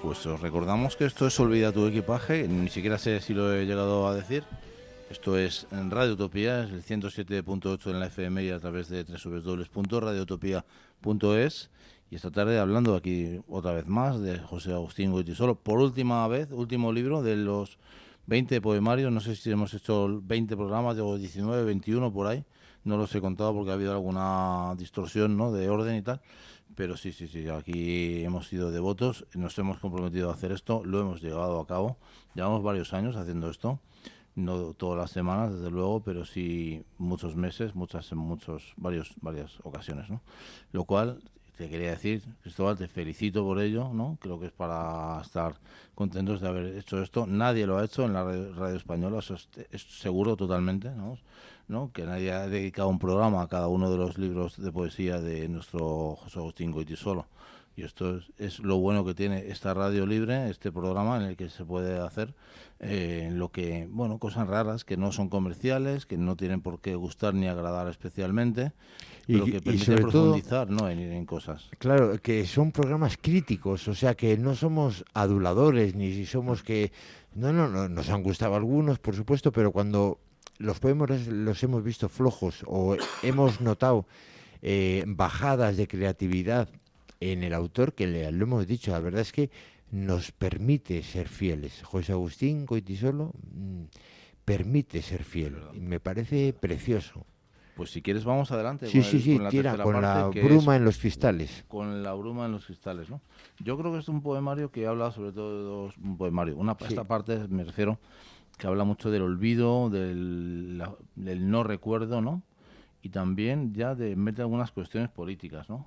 Pues os recordamos que esto es Olvida tu equipaje, ni siquiera sé si lo he llegado a decir. Esto es en Radio Utopía, es el 107.8 en la FM y a través de www.radioutopía.es. Y esta tarde hablando aquí otra vez más de José Agustín Goytisolo, por última vez, último libro de los 20 poemarios. No sé si hemos hecho 20 programas o 19, 21 por ahí. No los he contado porque ha habido alguna distorsión, ¿no?, de orden y tal. Pero sí, aquí hemos sido devotos, nos hemos comprometido a hacer esto, lo hemos llevado a cabo. Llevamos varios años haciendo esto, no todas las semanas, desde luego, pero sí muchos meses, varias ocasiones, ¿no? Lo cual, te quería decir, Cristóbal, te felicito por ello, ¿no? Creo que es para estar contentos de haber hecho esto. Nadie lo ha hecho en la radio española, eso es seguro totalmente, ¿no? Que nadie ha dedicado un programa a cada uno de los libros de poesía de nuestro José Agustín Goytisolo. Y esto es lo bueno que tiene esta radio libre, este programa en el que se puede hacer cosas raras que no son comerciales, que no tienen por qué gustar ni agradar especialmente, pero que permiten profundizar, ¿no?, en cosas. Claro, que son programas críticos, o sea, que no somos aduladores, ni somos que... No, nos han gustado algunos, por supuesto, pero cuando los poemas los hemos visto flojos o hemos notado bajadas de creatividad en el autor, que lo hemos dicho, la verdad es que nos permite ser fieles. José Agustín Goytisolo permite ser fiel, y me parece precioso. Pues si quieres vamos adelante. Sí, con la tira, con la bruma en los cristales. Con la bruma en los cristales, ¿no? Yo creo que es un poemario que habla sobre todo de un poemario. Esta parte, me refiero, que habla mucho del olvido, del no recuerdo, ¿no? Y también ya mete algunas cuestiones políticas, ¿no?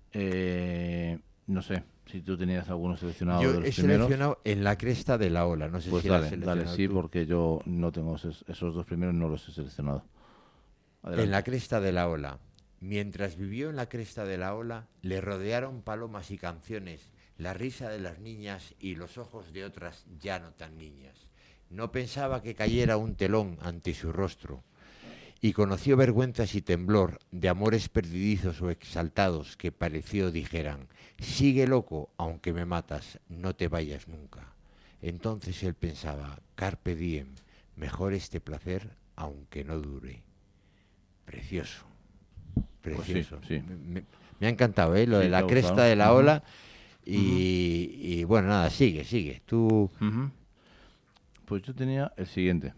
No sé si tú tenías algunos seleccionados. Yo de los he primeros. Seleccionado En la cresta de la ola, no sé pues si dale, sí, tú. porque yo no tengo esos dos primeros, no los he seleccionado. Adelante. En la cresta de la ola. Mientras vivió en la cresta de la ola, le rodearon palomas y canciones, la risa de las niñas y los ojos de otras ya no tan niñas. No pensaba que cayera un telón ante su rostro, y conoció vergüenzas y temblor de amores perdidizos o exaltados que pareció dijeran: sigue loco, aunque me matas, no te vayas nunca. Entonces él pensaba: carpe diem, mejor este placer, aunque no dure. Precioso. Pues sí. Me ha encantado, lo de la cresta de la ola. Y bueno, nada, sigue. Tú... Pues yo tenía el siguiente.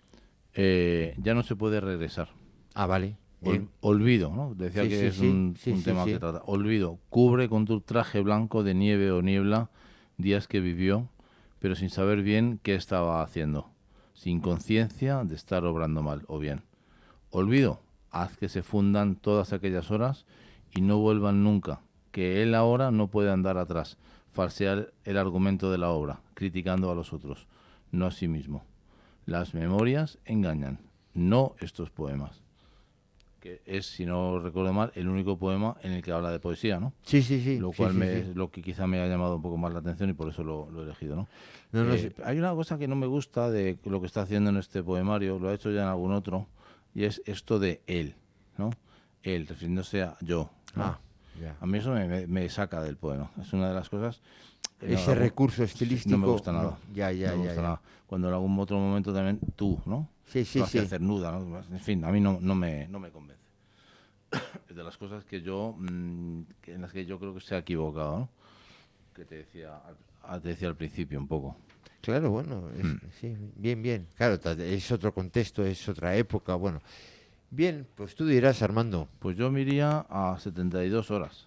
Ya no se puede regresar. Ah, vale. Olvido, ¿no? Decía que es un tema que trata. Olvido. Cubre con tu traje blanco de nieve o niebla días que vivió, pero sin saber bien qué estaba haciendo, sin conciencia de estar obrando mal o bien. Olvido. Haz que se fundan todas aquellas horas y no vuelvan nunca, que él ahora no puede andar atrás, falsear el argumento de la obra, criticando a los otros, no a sí mismo. Las memorias engañan, no estos poemas. Que es, si no recuerdo mal, el único poema en el que habla de poesía, ¿no? Sí. Lo cual es lo que quizá me ha llamado un poco más la atención y por eso lo he elegido, ¿no? Hay una cosa que no me gusta de lo que está haciendo en este poemario, lo ha hecho ya en algún otro, y es esto de él, ¿no? Él, refiriéndose a yo, ¿no? Ya. A mí eso me saca del poema. Es una de las cosas... Ese recurso estilístico... No me gusta nada. No me gusta nada. Cuando en algún otro momento también tú, ¿no? Sí. Cernuda, ¿no? En fin, a mí no me convence. Es de las cosas que yo... en las que yo creo que se ha equivocado, ¿no? Que te decía al principio un poco. Claro, bueno, sí, bien. Claro, es otro contexto, es otra época, bueno. Bien, pues tú dirás, Armando. Pues yo me iría a 72 horas.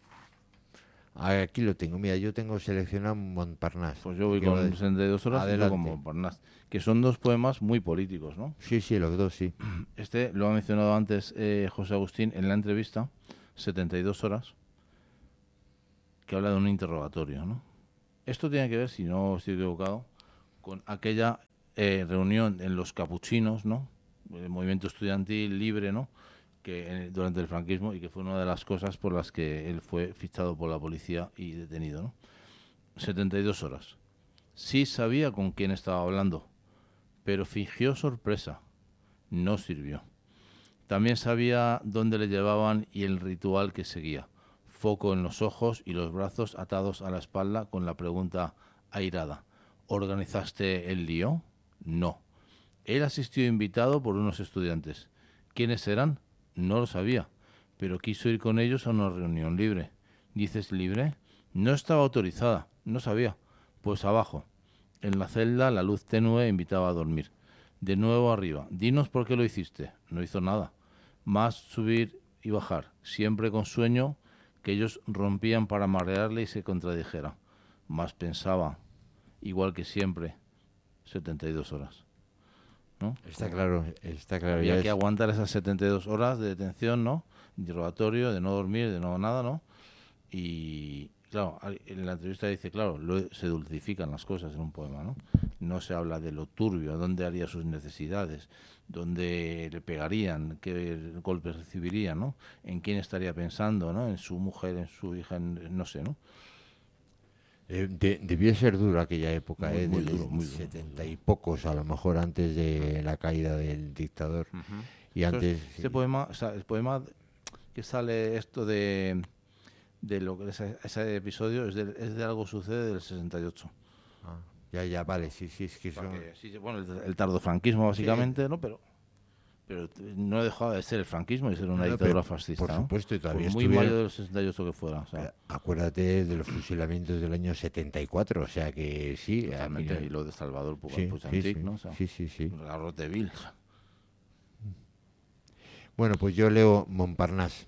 Aquí lo tengo, mira, yo tengo seleccionado Montparnasse. Pues yo voy con 72 horas y yo con Montparnasse. Que son dos poemas muy políticos, ¿no? Sí, los dos, sí. Este lo ha mencionado antes José Agustín en la entrevista, 72 horas, que habla de un interrogatorio, ¿no? Esto tiene que ver, si no estoy equivocado, con aquella reunión en los capuchinos, ¿no? El movimiento estudiantil libre, ¿no? Que durante el franquismo, y que fue una de las cosas por las que él fue fichado por la policía y detenido, ¿no? 72 horas. Sí sabía con quién estaba hablando, pero fingió sorpresa. No sirvió. También sabía dónde le llevaban y el ritual que seguía. foco en los ojos y los brazos atados a la espalda con la pregunta airada: ¿organizaste el lío? No. Él asistió invitado por unos estudiantes. ¿Quiénes eran? No lo sabía, pero quiso ir con ellos a una reunión libre. ¿Dices libre? No estaba autorizada, no sabía. Pues abajo. En la celda la luz tenue invitaba a dormir. De nuevo arriba. Dinos por qué lo hiciste. No hizo nada. Más subir y bajar, siempre con sueño, que ellos rompían para marearle y se contradijera. Más pensaba, igual que siempre, 72 horas. ¿No? Está claro, está claro. Había que aguantar esas 72 horas de detención, ¿no? Interrogatorio, de no dormir, de no nada, ¿no? Y claro, en la entrevista dice, claro, se dulcifican las cosas en un poema, ¿no? No se habla de lo turbio, dónde haría sus necesidades, dónde le pegarían, qué golpes recibiría, ¿no? En quién estaría pensando, ¿no? En su mujer, en su hija, no sé, ¿no? Debió ser duro aquella época, Muy del duro, muy duro. 70 y pocos, a lo mejor antes de la caída del dictador. Uh-huh. Y antes... Este poema, o sea, el poema que sale esto de lo que ese episodio es de Algo sucede del 68. Ya, vale, sí, es que son... Sí, bueno, el tardofranquismo básicamente, sí. ¿No? Pero no dejaba de ser el franquismo y ser una dictadura fascista, por supuesto, y todavía por muy mayo del 68 que fuera, o sea. Acuérdate de los fusilamientos del año 74, o sea que sí. Totalmente, y lo de Salvador Puig, ¿no? O sea, sí. Garros de Vil. Bueno, pues yo leo Montparnasse.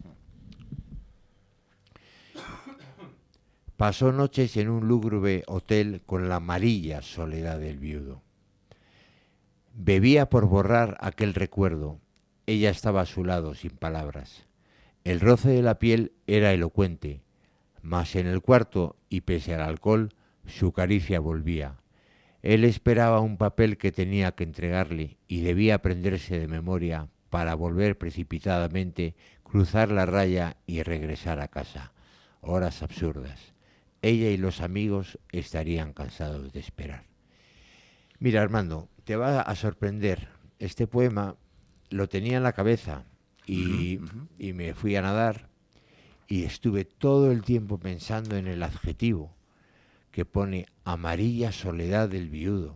Pasó noches en un lúgubre hotel con la amarilla soledad del viudo. Bebía por borrar aquel recuerdo. Ella estaba a su lado, sin palabras. El roce de la piel era elocuente, mas en el cuarto, y pese al alcohol, su caricia volvía. Él esperaba un papel que tenía que entregarle y debía aprenderse de memoria para volver precipitadamente, cruzar la raya y regresar a casa. Horas absurdas. Ella y los amigos estarían cansados de esperar. Mira, Armando, te va a sorprender. Este poema lo tenía en la cabeza y me fui a nadar y estuve todo el tiempo pensando en el adjetivo que pone amarilla soledad del viudo.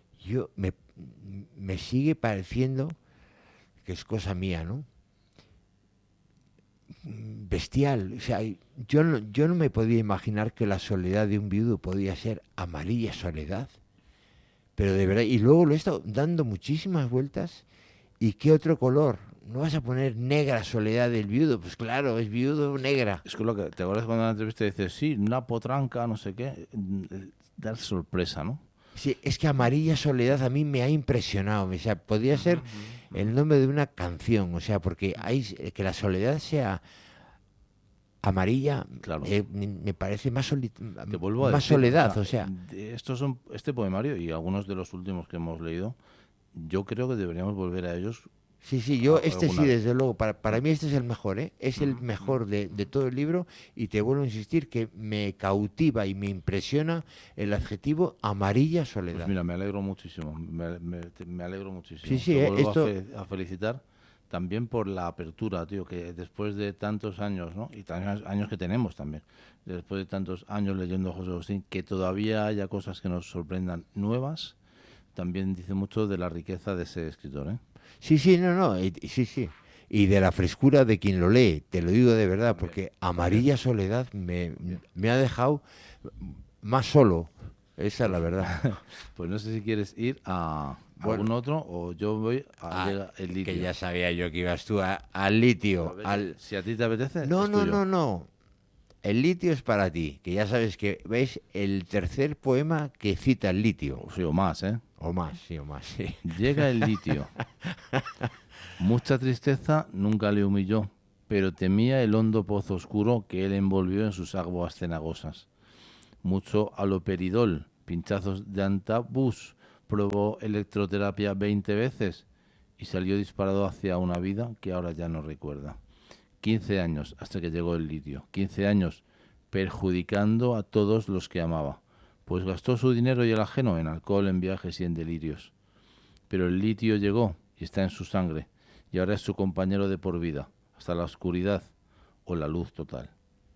Me sigue pareciendo que es cosa mía, ¿no? Bestial, o sea, yo no me podía imaginar que la soledad de un viudo podía ser amarilla soledad, pero de verdad, y luego lo he estado dando muchísimas vueltas. ¿Y qué otro color? ¿No vas a poner negra soledad del viudo? Pues claro, es viudo negra. Es que lo que te acuerdas cuando en la entrevista dices, sí, una potranca, no sé qué, dar sorpresa, ¿no? Sí, es que amarilla soledad a mí me ha impresionado, o sea, podría ser el nombre de una canción, o sea, porque hay que la soledad sea amarilla, claro. Me parece más soledad, o sea. Este poemario y algunos de los últimos que hemos leído, yo creo que deberíamos volver a ellos. Sí, yo desde luego, para mí este es el mejor, es el mejor de todo el libro, y te vuelvo a insistir que me cautiva y me impresiona el adjetivo amarilla soledad. Pues mira, me alegro muchísimo, me alegro muchísimo. Sí, te vuelvo a felicitar también por la apertura, tío, que después de tantos años, ¿no? Y tantos años que tenemos también, después de tantos años leyendo a José Agustín, que todavía haya cosas que nos sorprendan nuevas, también dice mucho de la riqueza de ese escritor, ¿eh? Sí, sí. Y de la frescura de quien lo lee, te lo digo de verdad, porque amarilla soledad me ha dejado más solo, esa es la verdad. Pues no sé si quieres ir a algún otro o yo voy a el litio. Que ya sabía yo que ibas tú al litio. Si a ti te apetece. No. El litio es para ti, que ya sabes que ves el tercer poema que cita el litio. Sí, o más, ¿eh? O más, sí. Llega el litio. Mucha tristeza nunca le humilló, pero temía el hondo pozo oscuro que él envolvió en sus aguas cenagosas. Mucho aloperidol, pinchazos de antabús, probó electroterapia 20 veces y salió disparado hacia una vida que ahora ya no recuerda. 15 años hasta que llegó el litio. 15 años perjudicando a todos los que amaba, pues gastó su dinero y el ajeno en alcohol, en viajes y en delirios. Pero el litio llegó y está en su sangre, y ahora es su compañero de por vida, hasta la oscuridad o la luz total.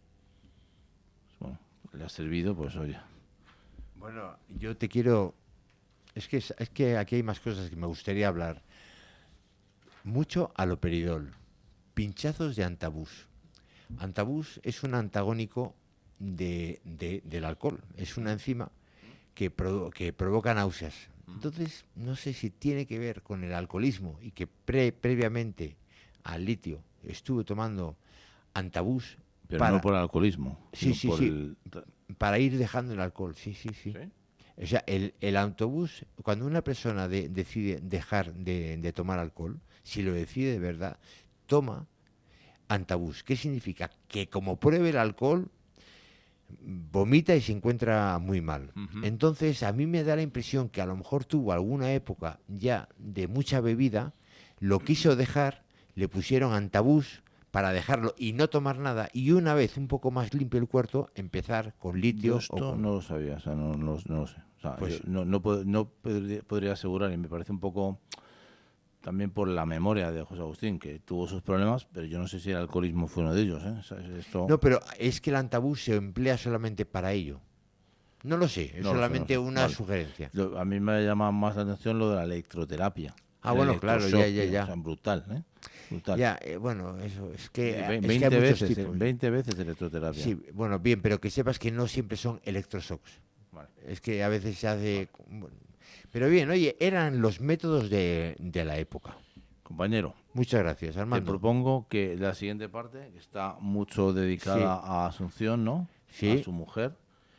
le ha servido, pues oye. Bueno, yo te quiero... Es que aquí hay más cosas que me gustaría hablar. Mucho aloperidol. Pinchazos de antabús. Antabús es un antagónico del alcohol. Es una enzima que provoca náuseas. Entonces, no sé si tiene que ver con el alcoholismo y que previamente al litio estuve tomando antabús. Pero no por el alcoholismo. Sí, sino sí. Para ir dejando el alcohol, sí. ¿Sí? O sea, el autobús, cuando una persona decide dejar de tomar alcohol, si lo decide de verdad, toma antabús. ¿Qué significa? Que como pruebe el alcohol, vomita y se encuentra muy mal. Entonces, a mí me da la impresión que a lo mejor tuvo alguna época ya de mucha bebida, lo quiso dejar, le pusieron antabús para dejarlo y no tomar nada, y una vez un poco más limpio el cuerpo, empezar con litio. Yo esto no lo sabía, o sea, no lo sé. O sea, pues, no podría asegurar, y me parece un poco también por la memoria de José Agustín, que tuvo sus problemas, pero yo no sé si el alcoholismo fue uno de ellos. O sea, No, pero es que el antabús se emplea solamente para ello. No lo sé, es solamente una sugerencia. A mí me llama más la atención lo de la electroterapia. Bueno, claro, ya. O sea, brutal, ¿eh? Brutal. Ya, bueno, eso es que... 20 veces electroterapia. Sí, bueno, bien, pero que sepas que no siempre son electroshocks. Vale. Es que a veces se hace... Pero bien, oye, eran los métodos de la época. Compañero. Muchas gracias, Armando. Te propongo que la siguiente parte, que está mucho dedicada a Asunción, ¿no? Sí. A su mujer.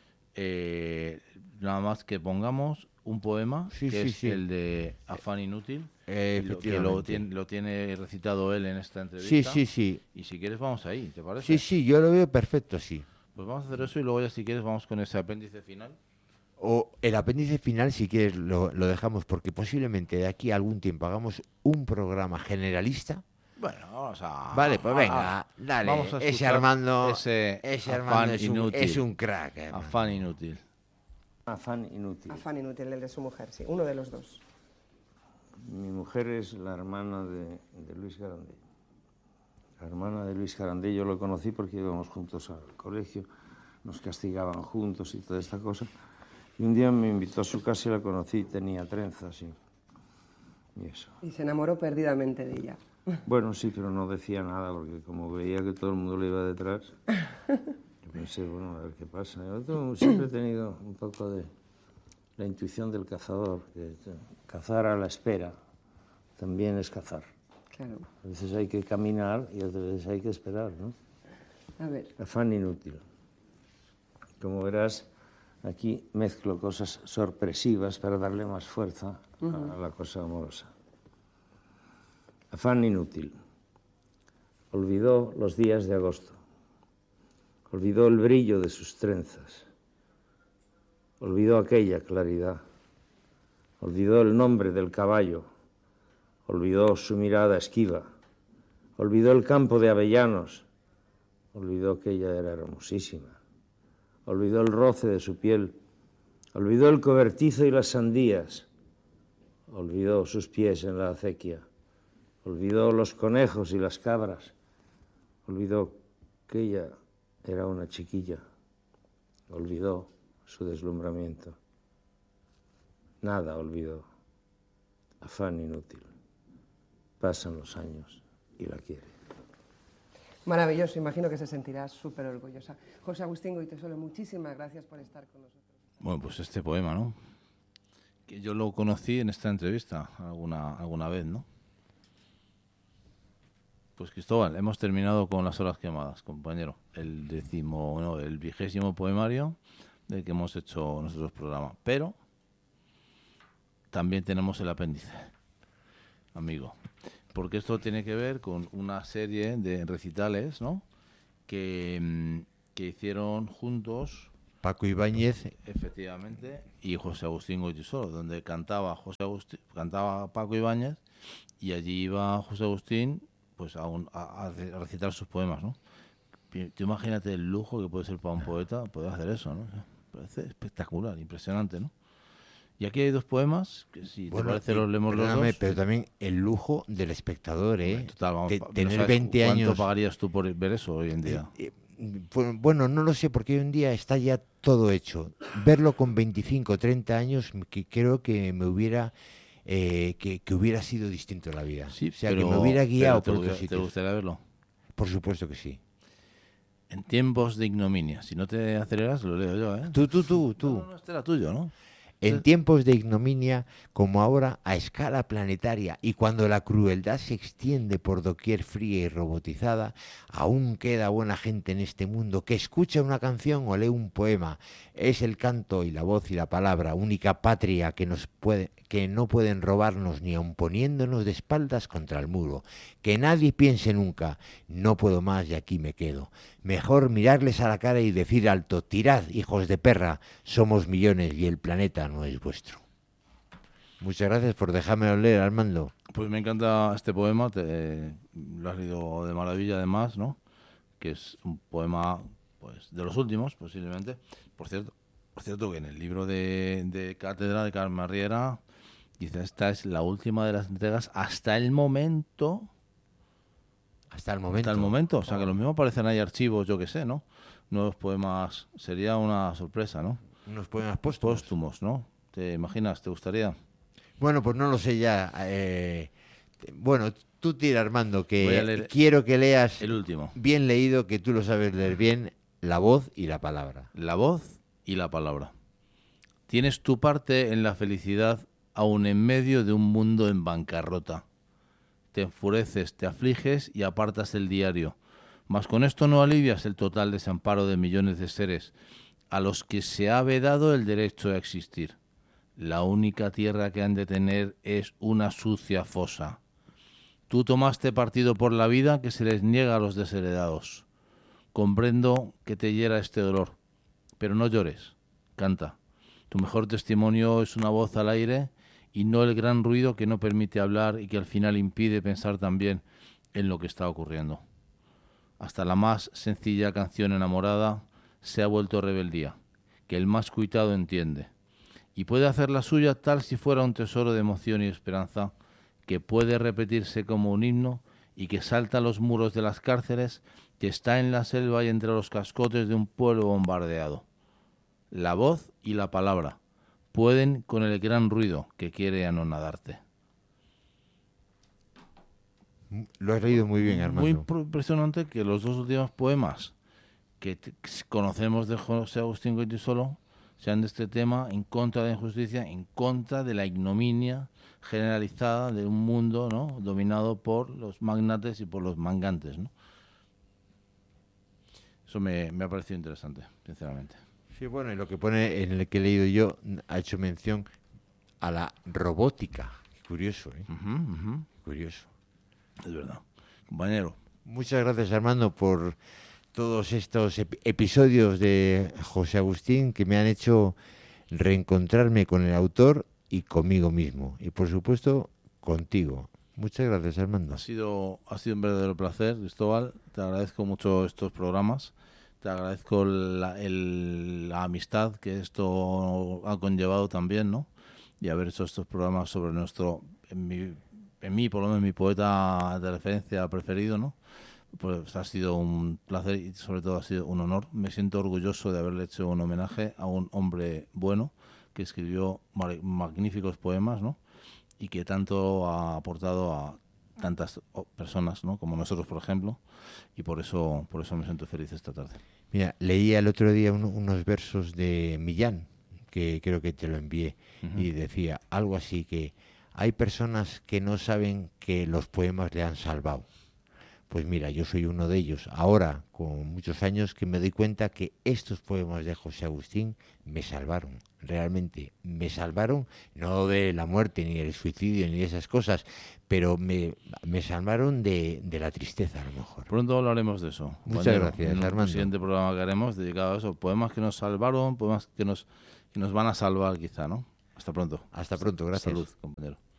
Nada más que pongamos un poema, que es el de Afán Inútil, que lo tiene recitado él en esta entrevista. Sí. Y si quieres vamos ahí, ¿te parece? Sí, yo lo veo perfecto, sí. Pues vamos a hacer eso y luego ya si quieres vamos con ese apéndice final. O el apéndice final, si quieres, lo dejamos, porque posiblemente de aquí a algún tiempo hagamos un programa generalista. Bueno, vamos a... Vale, pues venga, dale. Vamos a ese Armando, ese Armando inútil. Es un crack. Afán inútil. Afán inútil. Afán inútil, el de su mujer, sí, uno de los dos. Mi mujer es la hermana de Luis Garandé. La hermana de Luis Garandé yo lo conocí porque íbamos juntos al colegio, nos castigaban juntos y toda esta cosa. Y un día me invitó a su casa y la conocí, tenía trenzas y eso. Y se enamoró perdidamente de ella. Bueno, sí, pero no decía nada porque como veía que todo el mundo le iba detrás, yo pensé, bueno, a ver qué pasa. Yo siempre he tenido un poco de la intuición del cazador, que cazar a la espera también es cazar. Claro. A veces hay que caminar y otras veces hay que esperar, ¿no? A ver. Afán inútil. Como verás, aquí mezclo cosas sorpresivas para darle más fuerza a la cosa amorosa. Afán inútil. Olvidó los días de agosto. Olvidó el brillo de sus trenzas. Olvidó aquella claridad. Olvidó el nombre del caballo. Olvidó su mirada esquiva. Olvidó el campo de avellanos. Olvidó que ella era hermosísima. Olvidó el roce de su piel. Olvidó el cobertizo y las sandías. Olvidó sus pies en la acequia. Olvidó los conejos y las cabras. Olvidó que ella era una chiquilla. Olvidó su deslumbramiento. Nada olvidó. Afán inútil. Pasan los años y la quiere. Maravilloso, imagino que se sentirá súper orgullosa. José Agustín Goytisolo, muchísimas gracias por estar con nosotros. Bueno, pues este poema, ¿no? Que yo lo conocí en esta entrevista alguna vez, ¿no? Pues Cristóbal, hemos terminado con las horas quemadas, compañero. El 20º poemario del que hemos hecho nosotros programa. Pero también tenemos el apéndice, amigo. Porque esto tiene que ver con una serie de recitales, ¿no? Que hicieron juntos Paco Ibáñez, efectivamente, y José Agustín Goytisolo, donde cantaba Paco Ibáñez y allí iba José Agustín pues a recitar sus poemas, ¿no? Tú imagínate el lujo que puede ser para un poeta poder hacer eso, ¿no? Parece espectacular, impresionante, ¿no? Y aquí hay dos poemas, que si te parece los leemos los dos. Pero también el lujo del espectador, ¿eh? Total, tener 20 años... ¿Cuánto pagarías tú por ver eso hoy en día? Pues, bueno, no lo sé, porque hoy en día está ya todo hecho. Verlo con 25 o 30 años, que creo que me hubiera... que hubiera sido distinto la vida. Sí, O sea, que me hubiera guiado por otros ¿te sitios. gustaría verlo? Por supuesto que sí. En tiempos de ignominia. Si no te aceleras, lo leo yo, ¿eh? Tú. No, este era tuyo, ¿no? En tiempos de ignominia, como ahora, a escala planetaria, y cuando la crueldad se extiende por doquier fría y robotizada, aún queda buena gente en este mundo que escucha una canción o lee un poema. Es el canto y la voz y la palabra, única patria que no pueden robarnos ni aun poniéndonos de espaldas contra el muro. Que nadie piense nunca, no puedo más y aquí me quedo. Mejor mirarles a la cara y decir alto, tirad, hijos de perra, somos millones y el planeta no es vuestro. Muchas gracias por dejármelo leer, Armando. Pues me encanta este poema, lo has leído de maravilla además, ¿no? Que es un poema, pues, de los últimos, posiblemente. Por cierto que en el libro de Cátedra de Carmen Riera dice, esta es la última de las entregas hasta el momento. Hasta el momento. Hasta el momento, o sea que lo mismo aparecen ahí archivos, yo que sé, ¿no? Nuevos poemas, sería una sorpresa, ¿no? Unos poemas póstumos. Póstumos, ¿no? ¿Te imaginas? ¿Te gustaría? Bueno, pues no lo sé ya. Bueno, tú tira, Armando, Voy a que leer quiero que leas el último. bien leído, que tú lo sabes leer bien, la voz y la palabra. La voz y la palabra. Tienes tu parte en la felicidad aun en medio de un mundo en bancarrota. Te enfureces, te afliges y apartas el diario. Mas con esto no alivias el total desamparo de millones de seres a los que se ha vedado el derecho a existir. La única tierra que han de tener es una sucia fosa. Tú tomaste partido por la vida que se les niega a los desheredados. Comprendo que te hiera este dolor, pero no llores, canta. Tu mejor testimonio es una voz al aire y no el gran ruido que no permite hablar y que al final impide pensar también en lo que está ocurriendo. Hasta la más sencilla canción enamorada se ha vuelto rebeldía, que el más cuitado entiende, y puede hacer la suya tal si fuera un tesoro de emoción y esperanza, que puede repetirse como un himno y que salta los muros de las cárceles, que está en la selva y entre los cascotes de un pueblo bombardeado. La voz y la palabra pueden con el gran ruido que quiere anonadarte. Lo has leído muy bien, Armando. Muy impresionante que los dos últimos poemas que conocemos de José Agustín Goytisolo sean de este tema, en contra de la injusticia, en contra de la ignominia generalizada de un mundo, ¿no?, dominado por los magnates y por los mangantes, ¿no? Eso me ha parecido interesante, sinceramente. Sí, bueno, y lo que pone en el que he leído yo ha hecho mención a la robótica. Curioso, ¿eh? Curioso. Es verdad. Compañero. Muchas gracias, Armando, por todos estos episodios de José Agustín que me han hecho reencontrarme con el autor y conmigo mismo. Y, por supuesto, contigo. Muchas gracias, Armando. Ha sido un verdadero placer, Cristóbal. Te agradezco mucho estos programas. Te agradezco la amistad que esto ha conllevado también, ¿no? Y haber hecho estos programas sobre en mí, por lo menos mi poeta de referencia preferido, ¿no? Pues ha sido un placer y sobre todo ha sido un honor. Me siento orgulloso de haberle hecho un homenaje a un hombre bueno que escribió magníficos poemas, ¿no? Y que tanto ha aportado a tantas personas, ¿no?, como nosotros, por ejemplo, y por eso me siento feliz esta tarde. Mira, leía el otro día unos versos de Millán, que creo que te lo envié, y decía algo así que hay personas que no saben que los poemas le han salvado. Pues mira, yo soy uno de ellos. Ahora, con muchos años, que me doy cuenta que estos poemas de José Agustín me salvaron. Realmente me salvaron, no de la muerte, ni del suicidio, ni de esas cosas, pero me salvaron de la tristeza, a lo mejor. Pronto hablaremos de eso. Muchas gracias, en Armando. El siguiente programa que haremos dedicado a eso. Poemas que nos salvaron, poemas que nos van a salvar quizá, ¿no? Hasta pronto. Hasta pronto, gracias. Salud, compañero.